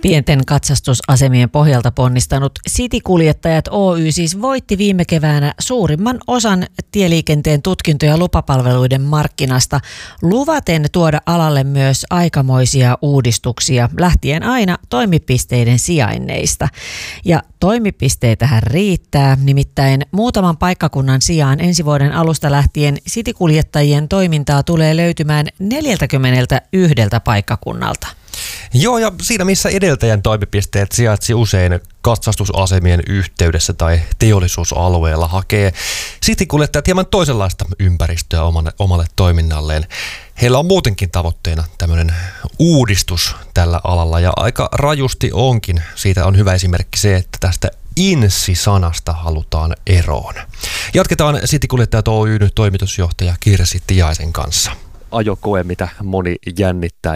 Pienten katsastusasemien pohjalta ponnistanut Citykuljettajat Oy siis voitti viime keväänä suurimman osan tieliikenteen tutkinto- ja lupapalveluiden markkinasta, luvaten tuoda alalle myös aikamoisia uudistuksia, lähtien aina toimipisteiden sijainneista. Ja toimipisteitähän riittää, nimittäin muutaman paikkakunnan sijaan ensi vuoden alusta lähtien Citykuljettajien toimintaa tulee löytymään 41 paikkakunnalta. Joo, ja siinä missä edeltäjän toimipisteet sijaitsi usein katsastusasemien yhteydessä tai teollisuusalueella, hakee Citykuljettajat hieman toisenlaista ympäristöä omalle toiminnalleen. Heillä on muutenkin tavoitteena tämmöinen uudistus tällä alalla, ja aika rajusti onkin. Siitä on hyvä esimerkki se, että tästä insi-sanasta halutaan eroon. Jatketaan Citykuljettajat Oyn toimitusjohtaja Kirsi Tiaisen kanssa. Ajokoe, mitä moni jännittää